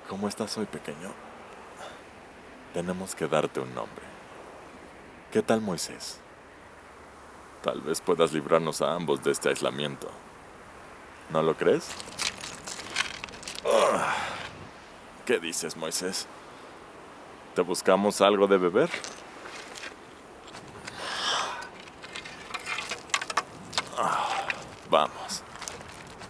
¿Cómo estás hoy, pequeño? Tenemos que darte un nombre. ¿Qué tal, Moisés? Tal vez puedas librarnos a ambos de este aislamiento. ¿No lo crees? ¿Qué dices, Moisés? ¿Te buscamos algo de beber? Vamos.